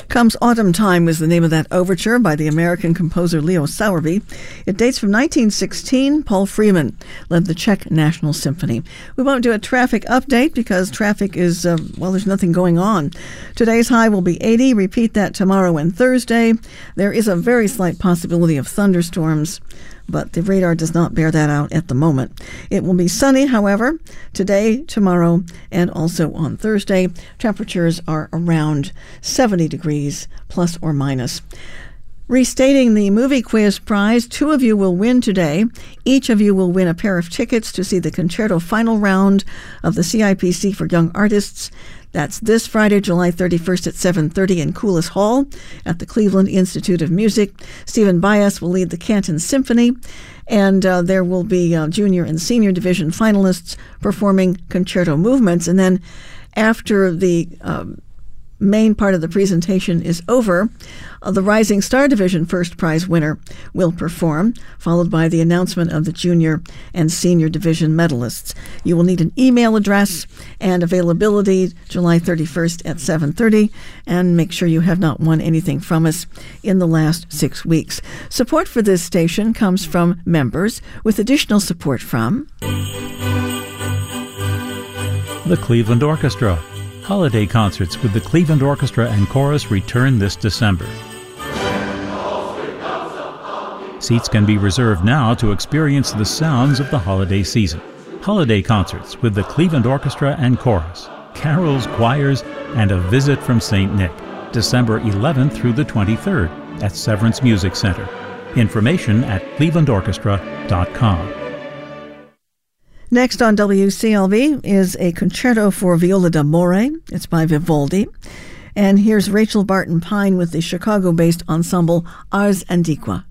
Comes Autumn Time was the name of that overture by the American composer Leo Sowerby. It dates from 1916. Paul Freeman led the Czech National Symphony. We won't do a traffic update because traffic is, there's nothing going on. Today's high will be 80. Repeat that tomorrow and Thursday. There is a very slight possibility of thunderstorms, but the radar does not bear that out at the moment. It will be sunny, however, today, tomorrow, and also on Thursday. Temperatures are around 70 degrees, plus or minus. Restating the movie quiz prize, 2 of you will win today. Each of you will win a pair of tickets to see the concerto final round of the CIPC for Young Artists. That's this Friday, July 31st at 7:30 in Coulis Hall at the Cleveland Institute of Music. Stephen Bias will lead the Canton Symphony, and there will be junior and senior division finalists performing concerto movements. And then after the main part of the presentation is over, the Rising Star Division first prize winner will perform, followed by the announcement of the junior and senior division medalists. You will need an email address and availability July 31st at 7:30, and make sure you have not won anything from us in the last 6 weeks. Support for this station comes from members, with additional support from the Cleveland Orchestra. Holiday concerts with the Cleveland Orchestra and Chorus return this December. Seats can be reserved now to experience the sounds of the holiday season. Holiday concerts with the Cleveland Orchestra and Chorus, carols, choirs, and a visit from St. Nick, December 11th through the 23rd at Severance Music Center. Information at clevelandorchestra.com. Next on WCLV is a concerto for viola d'amore. It's by Vivaldi. And here's Rachel Barton Pine with the Chicago-based ensemble Ars Antiqua.